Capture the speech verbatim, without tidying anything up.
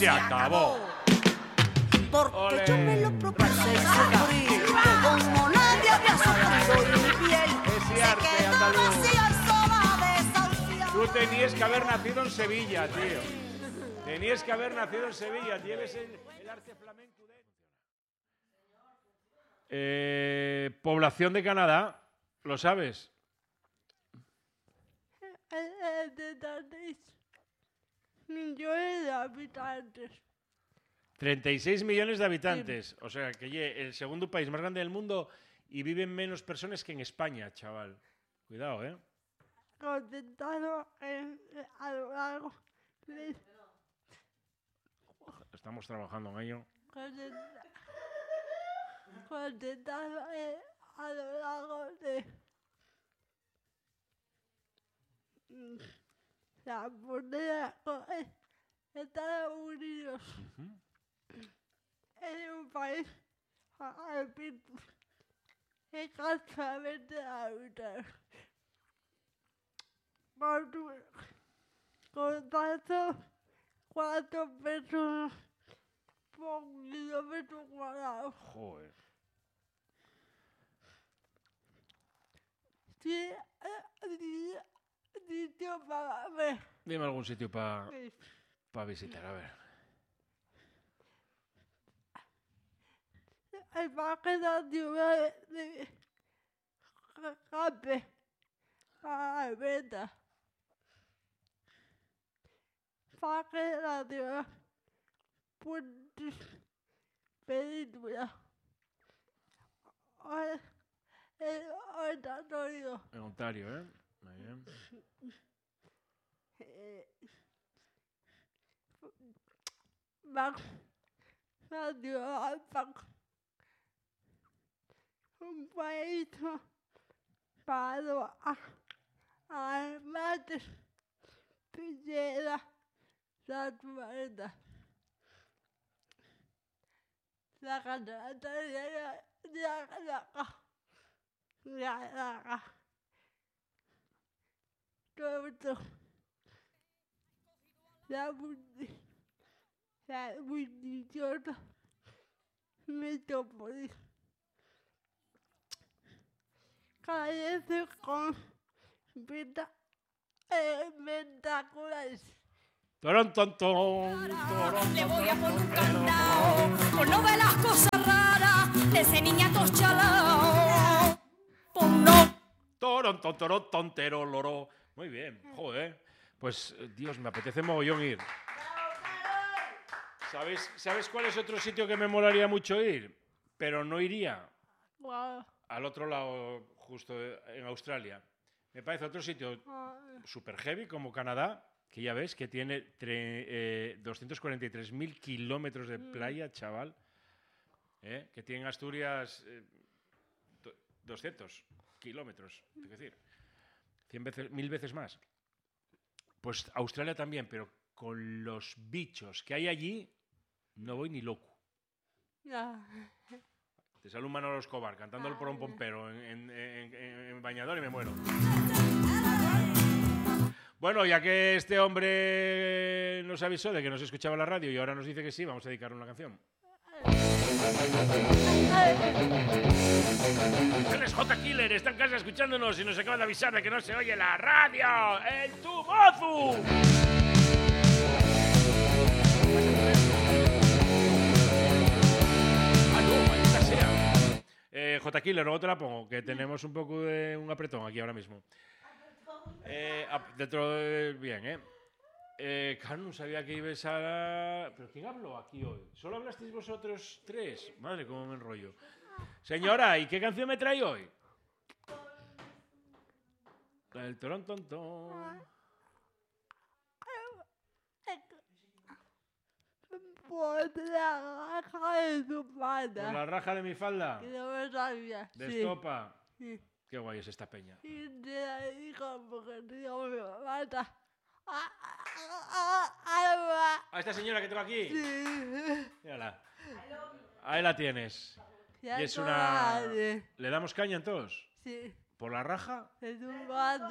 se acabó. Porque Olé. yo me lo propuse y sufrí, que como nadie había sufrido y mi piel Ese se arte quedó andaluz. vacía y sola, desahuciada. Tú tenías que haber nacido en Sevilla, tío. Tenías que haber nacido en Sevilla. Lleves el, el arte flamenco de... Eh, población de Canadá, ¿lo sabes? Millones de habitantes. treinta y seis millones de habitantes. O sea, que ye, el segundo país más grande del mundo y viven menos personas que en España, chaval. Cuidado, ¿eh? Concentrado en, a lo largo de... Estamos trabajando en ello. Concentra- Concentrado en, a lo largo de... mm, la moneda con Estados Unidos. Es un país, repito, escasamente habitado. Por tu- Con tanto, cuatro personas por kilómetro cuadrado. Joder. Sí, eh, sí, sitio para ver. Dime algún sitio para Sí. pa visitar, a ver. El Parque Nacional de Jape, para Alberta. Parque Nacional Puentes Península. O- El Ontario. En Ontario, ¿eh? Muy bien. Eh, Mac Nacional Park. Un país para armates de la naturaleza. La catarata de la Niágara. Niágara. Todo. La multi- la multitud metrópolis. Carece con vida espectaculares. Torón, ton, ton, torón, Le ton, voy a ton, poner un ton, candado, por no ver las cosas raras de ese niñato chalao. Por no. torón, ton, torón, tontero, loro. Muy bien, joder. Pues, eh, Dios, me apetece mogollón ir. ¿Sabes, ¿Sabes cuál es otro sitio que me molaría mucho ir? Pero no iría. Wow. Al otro lado, justo en Australia. Me parece otro sitio super heavy como Canadá, que ya ves que tiene tre- eh, doscientos cuarenta y tres mil kilómetros de playa, chaval. ¿Eh? Que tiene Asturias eh, do- doscientos kilómetros, es decir, cien veces, mil veces más. Pues Australia también, pero con los bichos que hay allí, no voy ni loco. Ya. Te sale un Manolo Escobar cantando el porón pompero en, en, en, en, en bañador y me muero. Bueno, ya que este hombre nos avisó de que nos escuchaba la radio y ahora nos dice que sí, vamos a dedicarle una canción. Él es J. Killer, está en casa escuchándonos y nos acaba de avisar de que no se oye la radio. ¡El Tumozu! Eh, J. Killer, luego te la pongo, que tenemos un poco de un apretón aquí ahora mismo. Eh, ap- dentro de... Bien, ¿eh? eh claro, no sabía que ibas a... la- ¿Pero quién habló aquí hoy? ¿Solo hablasteis vosotros tres? Madre, cómo me enrollo. Señora, ¿y qué canción me trae hoy? La del torón tontón. Por la raja de tu ¿Por pata. la raja de mi falda? Que no me sabía. ¿De Sí. estopa? Sí. Qué guay es esta peña. Y te la dijo porque tío me mata. Ah, ah, ah, ah, ¿A esta señora que tengo aquí? sí. Mírala. Ahí la tienes. Ya Y es no una... vale. ¿Le damos caña entonces? Sí. ¿Por la raja? Es un gato.